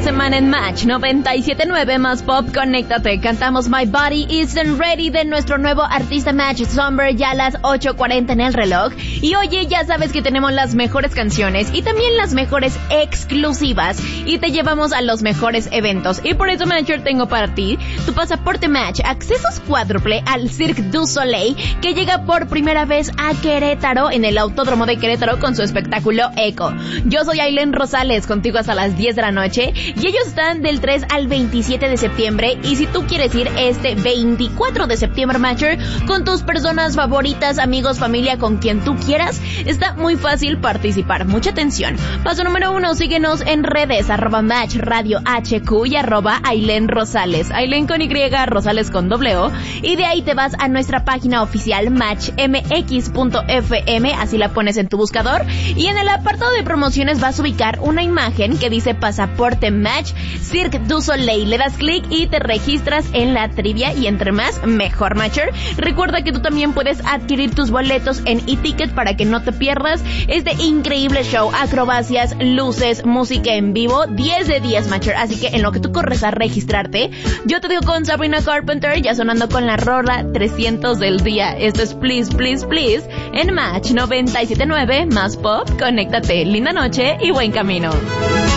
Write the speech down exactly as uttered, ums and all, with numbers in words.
semana en Match noventa y siete punto nueve más Pop, conéctate. Cantamos My Body Isn't Ready de nuestro nuevo artista Match Somber, ya a las ocho cuarenta en el reloj. Y oye, ya sabes que tenemos las mejores canciones y también las mejores exclusivas y te llevamos a los mejores eventos. Y por eso, Matcher, tengo para ti tu pasaporte Match, accesos cuádruple al Cirque du Soleil, que llega por primera vez a Querétaro en el Autódromo de Querétaro con su espectáculo Eco. Yo soy Ailén Rosales, contigo hasta las diez de la noche, y ellos están del tres al veintisiete de septiembre. Y si tú quieres ir este veinticuatro de septiembre, Matcher, con tus personas favoritas, amigos, familia, con quien tú quieras, está muy fácil participar. Mucha atención. Paso número uno, síguenos en redes, arroba Match Radio H Q y arroba Ailén Rosales, Ailén con Y, Rosales con doble O, y de ahí te vas a nuestra página oficial match m x punto f m, así la pones en tu buscador, y en el apartado de promociones vas a ubicar una imagen que dice pasaporte Match Cirque du Soleil. Le das clic y te registras en la trivia, y entre más, mejor, Matcher. Recuerda que tú también puedes adquirir tus boletos en e-ticket para que no te pierdas este increíble show, acrobacias, luces, música en vivo, diez de diez, Matcher. Así que en lo que tú corres a registrarte, yo te digo con Sabrina Carpenter, ya sonando con la rola trescientos del día. Esto es Please, Please, Please en Match noventa y siete punto nueve más Pop. Conéctate, linda noche y buen camino.